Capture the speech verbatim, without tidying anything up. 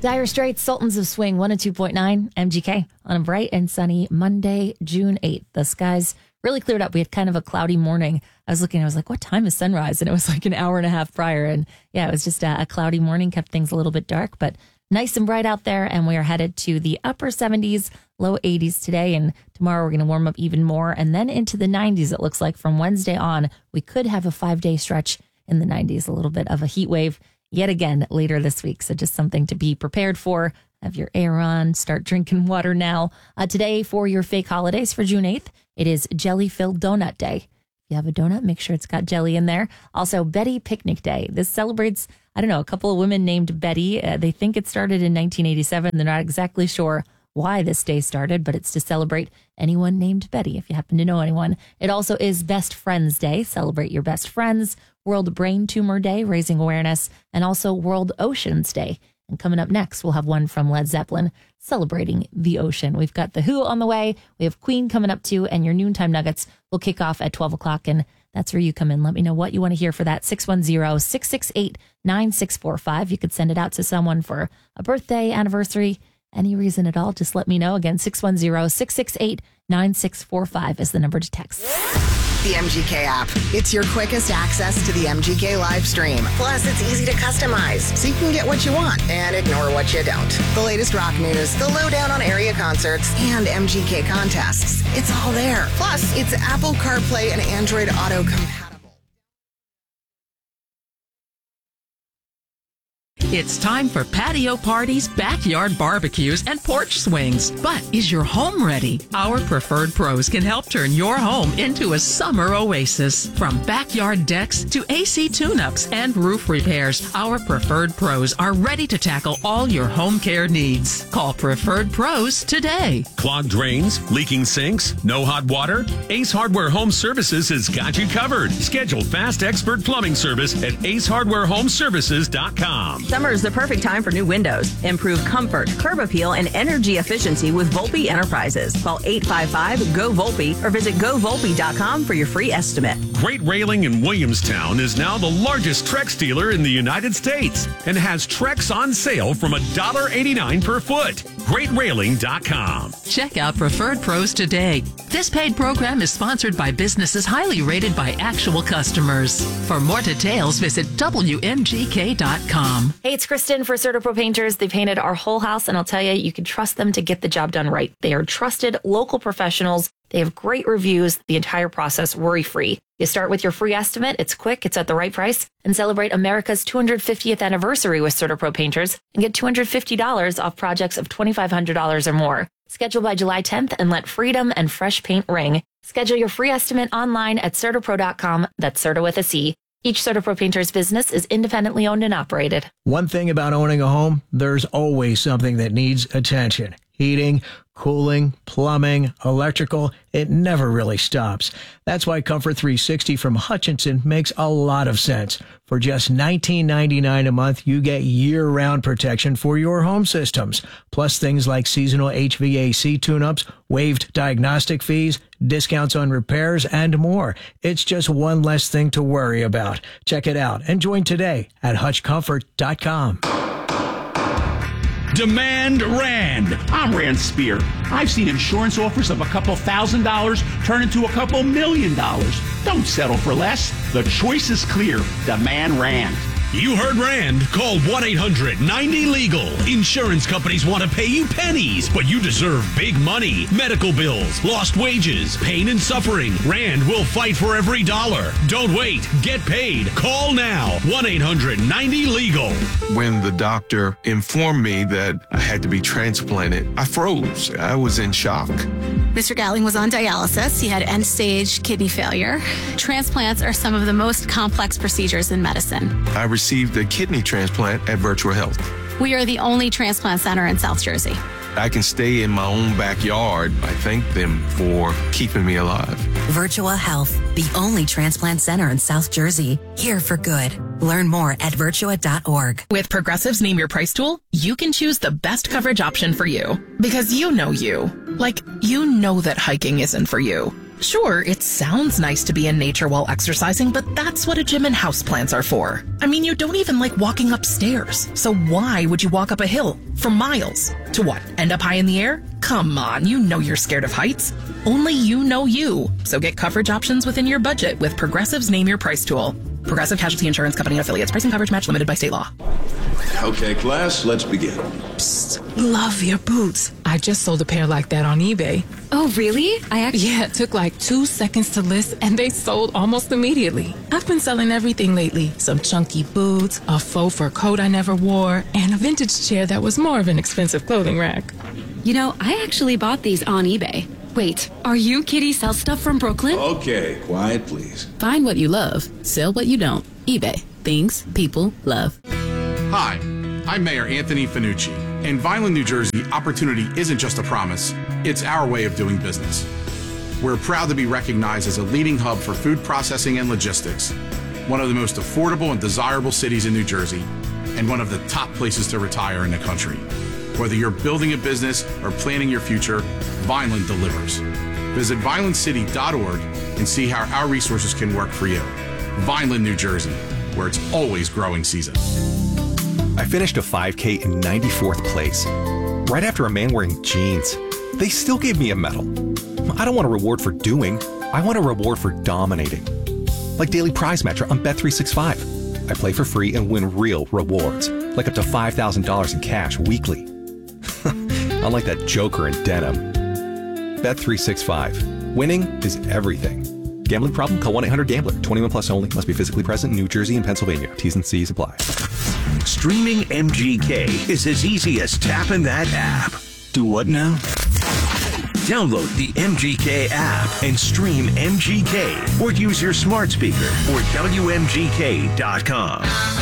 Dire Straits, Sultans of Swing, one oh two point nine M G K on a bright and sunny Monday, June eighth. The skies really cleared up. We had kind of a cloudy morning. I was looking, I was like, what time is sunrise? And it was like an hour and a half prior. And yeah, it was just a, a cloudy morning, kept things a little bit dark, but nice and bright out there. And we are headed to the upper seventies, low eighties today. And tomorrow we're going to warm up even more. And then into the nineties, it looks like from Wednesday on, we could have a five day stretch in the nineties, a little bit of a heat wave yet again later this week. So just something to be prepared for. Have your air on, start drinking water now. Uh, today for your fake holidays for June eighth, it is jelly-filled donut day. If you have a donut, make sure it's got jelly in there. Also, Betty Picnic Day. This celebrates, I don't know, a couple of women named Betty. Uh, they think it started in nineteen eighty-seven. They're not exactly sure why this day started, but it's to celebrate anyone named Betty, if you happen to know anyone. It also is Best Friends Day. Celebrate your best friends. World Brain Tumor Day, raising awareness, and also World Oceans Day. And coming up next, we'll have one from Led Zeppelin celebrating the ocean. We've got The Who on the way. We have Queen coming up too, and your noontime nuggets will kick off at twelve o'clock. And that's where you come in. Let me know what you want to hear for that. six one zero, six six eight, nine six four five. You could send it out to someone for a birthday, anniversary, any reason at all. Just let me know. Again, six one zero, six six eight, nine six four five is the number to text. The M G K app. It's your quickest access to the M G K live stream. Plus, it's easy to customize, so you can get what you want and ignore what you don't. The latest rock news, the lowdown on area concerts, and M G K contests. It's all there. Plus, it's Apple CarPlay and Android Auto compatible. It's time for patio parties, backyard barbecues, and porch swings. But is your home ready? Our Preferred Pros can help turn your home into a summer oasis. From backyard decks to A C tune-ups and roof repairs, our Preferred Pros are ready to tackle all your home care needs. Call Preferred Pros today. Clogged drains, leaking sinks, no hot water? Ace Hardware Home Services has got you covered. Schedule fast expert plumbing service at ace hardware home services dot com. Summer is the perfect time for new windows. Improve comfort, curb appeal, and energy efficiency with Volpe Enterprises. Call eight five five, G O, VOLPE or visit go volpe dot com for your free estimate. Great Railing in Williamstown is now the largest Trex dealer in the United States and has Trex on sale from one dollar eighty-nine per foot. great railing dot com. Check out Preferred Pros today. This paid program is sponsored by businesses highly rated by actual customers. For more details, visit W M G K dot com. Hey, it's Kristen for CertaPro Painters. They painted our whole house, and I'll tell you, you can trust them to get the job done right. They are trusted local professionals. They have great reviews, the entire process worry-free. You start with your free estimate. It's quick, it's at the right price, and celebrate America's two hundred fiftieth anniversary with CertaPro Painters and get two hundred fifty dollars off projects of twenty-five hundred dollars or more. Schedule by July tenth and let freedom and fresh paint ring. Schedule your free estimate online at Certapro dot com. That's Certa with a C. Each CertaPro Painters business is independently owned and operated. One thing about owning a home, there's always something that needs attention. Heating, cooling, plumbing, electrical, it never really stops. That's why Comfort three sixty from Hutchinson makes a lot of sense. For just nineteen ninety-nine a month, you get year-round protection for your home systems, plus things like seasonal H V A C tune-ups, waived diagnostic fees, discounts on repairs, and more. It's just one less thing to worry about. Check it out and join today at hutch comfort dot com. Demand Rand. I'm Rand Spear. I've seen insurance offers of a couple thousand dollars turn into a couple million dollars. Don't settle for less. The choice is clear. Demand Rand. You heard Rand. Call one eight hundred ninety legal. Insurance companies want to pay you pennies, but you deserve big money. Medical bills, lost wages, pain and suffering. Rand will fight for every dollar. Don't wait. Get paid. Call now. one eight hundred ninety legal. When the doctor informed me that I had to be transplanted, I froze. I was in shock. Mister Gatling was on dialysis. He had end-stage kidney failure. Transplants are some of the most complex procedures in medicine. I received a kidney transplant at Virtual Health. We are the only transplant center in South Jersey. I can stay in my own backyard. I thank them for keeping me alive. Virtual Health, the only transplant center in South Jersey. Here for good. Learn more at virtua dot org. With Progressive's Name Your Price tool, you can choose the best coverage option for you. Because you know you. Like, you know that hiking isn't for you. Sure, it sounds nice to be in nature while exercising, but that's what a gym and houseplants are for. I mean, you don't even like walking upstairs. So why would you walk up a hill for miles? To what? End up high in the air? Come on, you know you're scared of heights. Only you know you. So get coverage options within your budget with Progressive's Name Your Price tool. Progressive Casualty Insurance Company and affiliates. Price and coverage match limited by state law. Okay, class, let's begin. Psst, love your boots. I just sold a pair like that on eBay. Oh, really? I actually... Yeah, it took like two seconds to list, and they sold almost immediately. I've been selling everything lately. Some chunky boots, a faux fur coat I never wore, and a vintage chair that was more of an expensive clothing rack. You know, I actually bought these on eBay. Wait, are you Kitty Sell Stuff from Brooklyn? Okay, quiet, please. Find what you love, sell what you don't. eBay. Things people love. Hi, I'm Mayor Anthony Finucci. In Vineland, New Jersey, opportunity isn't just a promise, it's our way of doing business. We're proud to be recognized as a leading hub for food processing and logistics, one of the most affordable and desirable cities in New Jersey, and one of the top places to retire in the country. Whether you're building a business or planning your future, Vineland delivers. Visit vineland city dot org and see how our resources can work for you. Vineland, New Jersey, where it's always growing season. I finished a five K in ninety-fourth place, right after a man wearing jeans. They still gave me a medal. I don't want a reward for doing, I want a reward for dominating. Like Daily Prize Matcher on Bet three sixty-five. I play for free and win real rewards, like up to five thousand dollars in cash weekly. Unlike that joker in denim. Bet three sixty-five. Winning is everything. Gambling problem? Call one eight hundred gambler. twenty-one plus only. Must be physically present in New Jersey and Pennsylvania. T's and C's apply. Streaming M G K is as easy as tapping that app. Do what now? Download the M G K app and stream M G K or use your smart speaker or W M G K dot com.